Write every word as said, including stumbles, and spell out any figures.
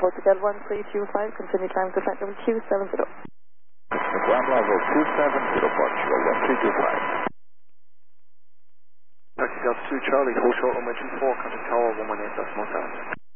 Portugal one three two five, continue climb to flight level two seven zero. Ground level two seven zero, Portugal one three two five. Taxi Delta two Charlie, hold short on my two four, contact tower one one eight decimal seven.